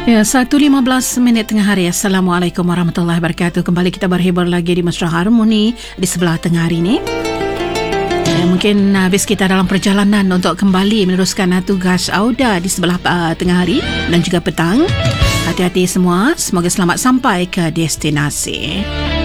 Ya, 1:15 tengah hari. Assalamualaikum warahmatullahi wabarakatuh. Kembali kita berhibur lagi di Mesra Harmoni di sebelah tengah hari ini. Ya, mungkin habis kita dalam perjalanan untuk kembali meneruskan tugas Auda di sebelah tengah hari dan juga petang. Hati-hati semua, semoga selamat sampai ke destinasi.